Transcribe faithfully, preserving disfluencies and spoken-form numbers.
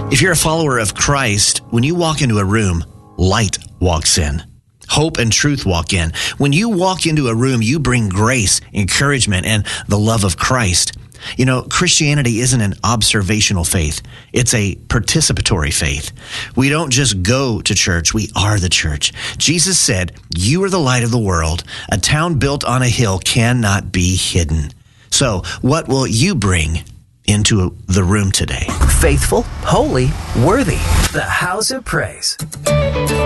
If you're a follower of Christ, when you walk into a room, light walks in. Hope and truth walk in. When you walk into a room, you bring grace, encouragement, and the love of Christ. You know, Christianity isn't an observational faith. It's a participatory faith. We don't just go to church. We are the church. Jesus said, "You are the light of the world. A town built on a hill cannot be hidden." So what will you bring into the room today? Faithful, holy, worthy. The House of Praise.